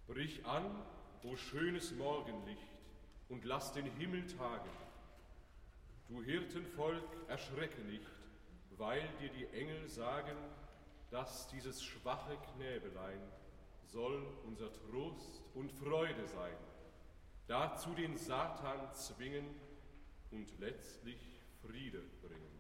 Brich an, o schönes Morgenlicht, und lass den Himmel tagen. Du Hirtenvolk, erschrecke nicht, weil dir die Engel sagen, dass dieses schwache Knäbelein soll unser Trost und Freude sein, dazu den Satan zwingen und letztlich Friede bringen.